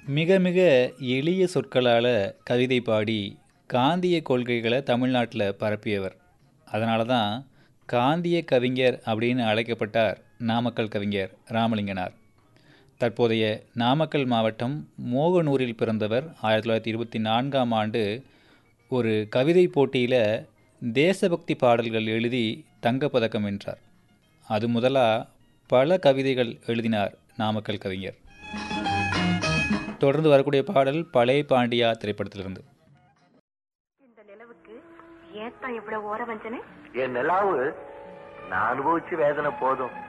மிக மிக எளிய சொற்களால் கவிதை பாடி காந்திய கொள்கைகளை தமிழ்நாட்டில் பரப்பியவர். அதனால தான் காந்திய கவிஞர் அப்படின்னு அழைக்கப்பட்டார் நாமக்கல் கவிஞர் ராமலிங்கனார். தற்போதைய நாமக்கல் மாவட்டம் மோகனூரில் பிறந்தவர். 1924ஆம் ஆண்டு ஒரு கவிதை போட்டியில் தேசபக்தி பாடல்கள் எழுதி தங்கப்பதக்கம் வென்றார். அது முதலாக பல கவிதைகள் எழுதினார் நாமக்கல் கவிஞர். தொடர்ந்து வரக்கூடிய பாடல் பழைய பாண்டியா திரைப்படத்திலிருந்து. இந்த நிலவுக்கு ஏத்தான் இவ்வளவு ஓர வஞ்சனை? என் நிலாவு நான் அனுபவிச்சு வேதனை போதும்.